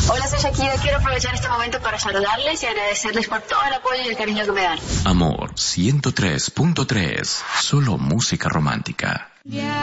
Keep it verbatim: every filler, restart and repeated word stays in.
Hola, soy Shakira. Quiero aprovechar este momento para saludarles y agradecerles por todo el apoyo y el cariño que me dan. Amor ciento tres punto tres. Solo música romántica.